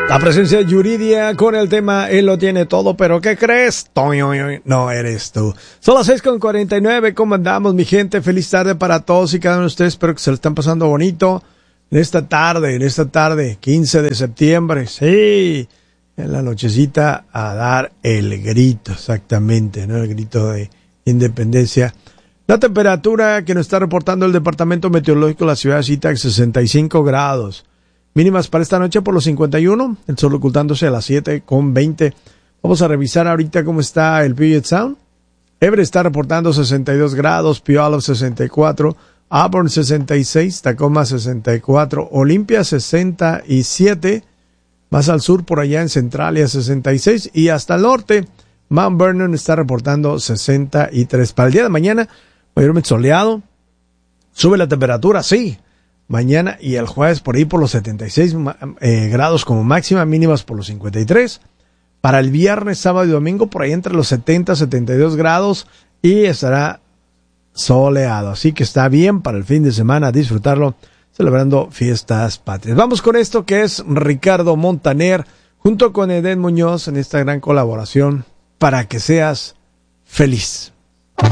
La presencia de Yuridia con el tema Él lo tiene todo, pero ¿qué crees? No eres tú. Son las 6:49, ¿cómo andamos, mi gente? Feliz tarde para todos y cada uno de ustedes. Espero que se lo estén pasando bonito en esta tarde, 15 de septiembre. Sí, en la nochecita a dar el grito, exactamente, ¿no? El grito de independencia. La temperatura que nos está reportando el Departamento Meteorológico de la ciudad de Zittag, 65 grados. Mínimas para esta noche por los 51, el sol ocultándose a las 7:20. Vamos a revisar ahorita cómo está el Puget Sound. Everett está reportando 62 grados, Puyallup 64, Auburn 66, Tacoma 64, Olympia 67, más al sur por allá en Centralia 66 y hasta el norte Mount Vernon está reportando 63. Para el día de mañana, mayormente soleado, sube la temperatura, sí. Mañana y el jueves por ahí por los 76 grados como máxima, mínimas por los 53. Para el viernes, sábado y domingo por ahí entre los 70 y 72 grados y estará soleado. Así que está bien para el fin de semana disfrutarlo celebrando fiestas patrias. Vamos con esto que es Ricardo Montaner junto con Edén Muñoz en esta gran colaboración para que seas feliz.